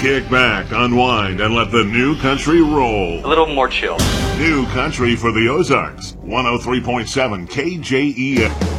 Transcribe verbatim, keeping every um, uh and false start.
Kick back, unwind, and let the new country roll. A little more chill. New country for the Ozarks. one oh three point seven K J E F.